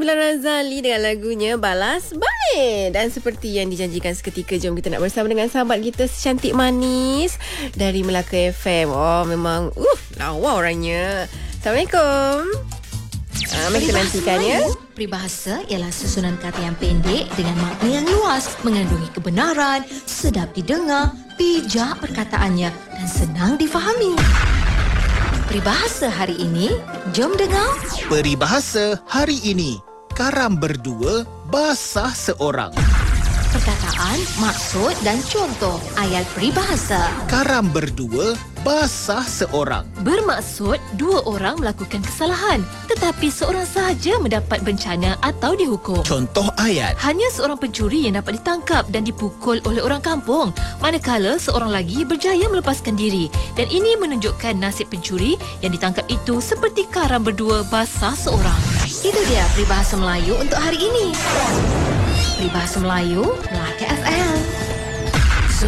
Nabila Razali dengan lagunya Balas Balik. Dan seperti yang dijanjikan seketika, jom kita nak bersama dengan sahabat kita secantik manis dari Melaka FM. Oh, memang lawa orangnya. Assalamualaikum. Mari kita nantikan ya. Peribahasa ialah susunan kata yang pendek dengan makna yang luas, mengandungi kebenaran, sedap didengar, bijak perkataannya dan senang difahami. Peribahasa hari ini, jom dengar. Peribahasa hari ini, karam berdua, basah seorang. Perkataan, maksud dan contoh ayat peribahasa. Karam berdua, basah seorang. Bermaksud dua orang melakukan kesalahan, tetapi seorang sahaja mendapat bencana atau dihukum. Contoh ayat. Hanya seorang pencuri yang dapat ditangkap dan dipukul oleh orang kampung, manakala seorang lagi berjaya melepaskan diri. Dan ini menunjukkan nasib pencuri yang ditangkap itu seperti karam berdua, basah seorang. Itu dia peribahasa Melayu untuk hari ini. Peribahasa Melayu, Melaka